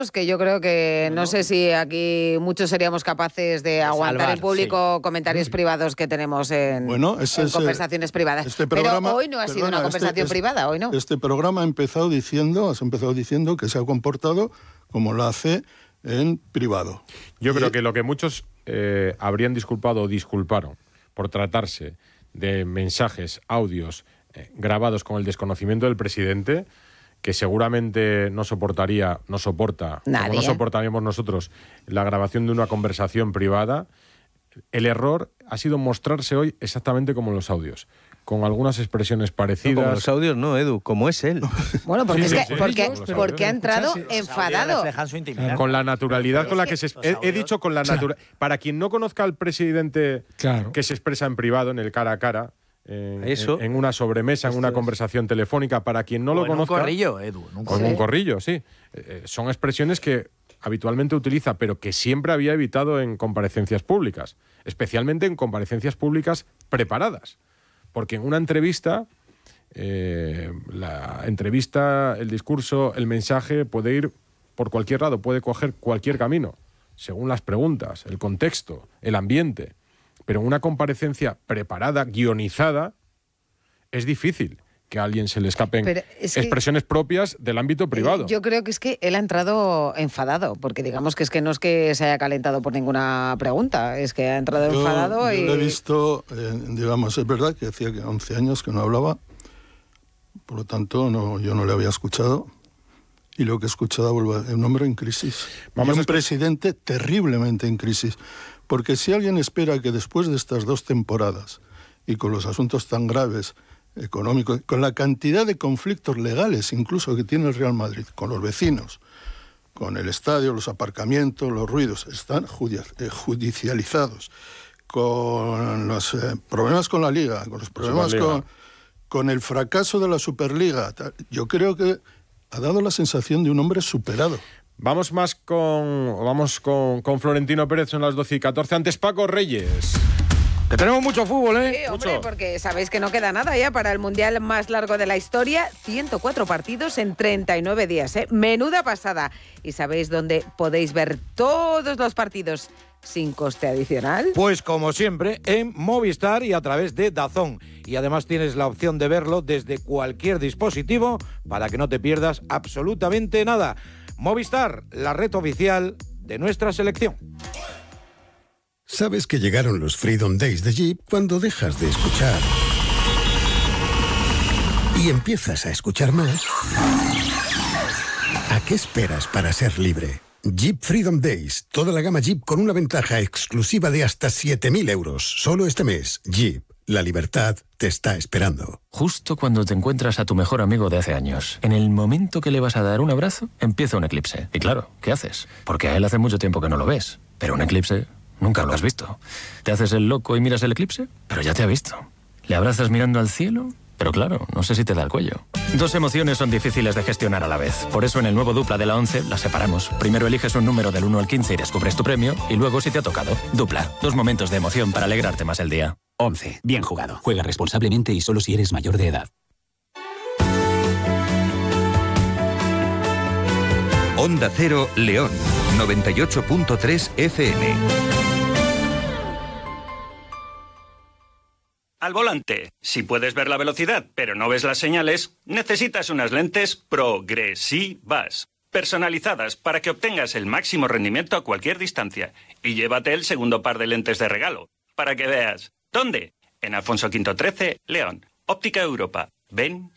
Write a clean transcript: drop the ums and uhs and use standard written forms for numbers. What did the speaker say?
que yo creo que no sé si aquí muchos seríamos capaces de aguantar en público comentarios privados que tenemos en conversaciones privadas. Pero hoy no ha sido una conversación privada, hoy no. Este programa has empezado diciendo que se ha comportado como lo hace en privado. Yo creo que lo que muchos habrían disculpado o disculparon por tratarse de mensajes, audios grabados con el desconocimiento del presidente, que seguramente no soporta, nadie, como no soportaríamos nosotros, la grabación de una conversación privada. El error ha sido mostrarse hoy exactamente como en los audios, con algunas expresiones parecidas. No, como los audios no, Edu, como es él. Bueno, porque ha entrado enfadado. Con la naturalidad con la que se... He dicho con la naturalidad. Para quien no conozca al presidente que se expresa en privado, en el cara a cara, en una sobremesa, en una conversación telefónica, para quien no lo conozca... un corrillo, Edu. Con un corrillo, sí. Son expresiones que habitualmente utiliza, pero que siempre había evitado en comparecencias públicas, especialmente en comparecencias públicas preparadas. Porque en una entrevista, la entrevista, el discurso, el mensaje puede ir por cualquier lado, puede coger cualquier camino, según las preguntas, el contexto, el ambiente. Pero en una comparecencia preparada, guionizada, es difícil que a alguien se le escapen expresiones propias del ámbito privado. Yo creo que es que él ha entrado enfadado, porque digamos que no es que se haya calentado por ninguna pregunta, es que ha entrado enfadado y... Yo lo he visto, es verdad que hacía 11 años que no hablaba, por lo tanto yo no le había escuchado, y lo que he escuchado vuelve un hombre en crisis. Un presidente terriblemente en crisis, porque si alguien espera que después de estas 2 temporadas, y con los asuntos tan graves, económico, con la cantidad de conflictos legales incluso que tiene el Real Madrid, con los vecinos, con el estadio, los aparcamientos, los ruidos, están judicializados, con los problemas con la Liga, con los problemas con el fracaso de la Superliga. Yo creo que ha dado la sensación de un hombre superado. Vamos con Florentino Pérez, son las 12:14. Antes Paco Reyes. Que tenemos mucho fútbol, ¿eh? Sí, hombre, porque sabéis que no queda nada ya para el Mundial más largo de la historia. 104 partidos en 39 días, ¿eh? Menuda pasada. ¿Y sabéis dónde podéis ver todos los partidos sin coste adicional? Pues como siempre, en Movistar y a través de DAZN. Y además tienes la opción de verlo desde cualquier dispositivo para que no te pierdas absolutamente nada. Movistar, la red oficial de nuestra selección. Sabes que llegaron los Freedom Days de Jeep cuando dejas de escuchar y empiezas a escuchar más. ¿A qué esperas para ser libre? Jeep Freedom Days, toda la gama Jeep con una ventaja exclusiva de hasta 7.000 euros. Solo este mes, Jeep, la libertad te está esperando. Justo cuando te encuentras a tu mejor amigo de hace años, en el momento que le vas a dar un abrazo, empieza un eclipse. Y claro, ¿qué haces? Porque a él hace mucho tiempo que no lo ves, pero un eclipse... nunca lo has visto. ¿Te haces el loco y miras el eclipse? Pero ya te ha visto. ¿Le abrazas mirando al cielo? Pero claro, no sé si te da el cuello. 2 emociones son difíciles de gestionar a la vez. Por eso en el nuevo Dupla de la 11 las separamos. Primero eliges un número del 1 al 15 y descubres tu premio. Y luego si te ha tocado. Dupla. 2 momentos de emoción para alegrarte más el día. 11. Bien jugado. Juega responsablemente y solo si eres mayor de edad. Onda Cero, León. 98.3 FM. Al volante, si puedes ver la velocidad pero no ves las señales, necesitas unas lentes progresivas, personalizadas para que obtengas el máximo rendimiento a cualquier distancia. Y llévate el segundo par de lentes de regalo, para que veas. ¿Dónde? En Alfonso V 13, León. Óptica Europa. Ven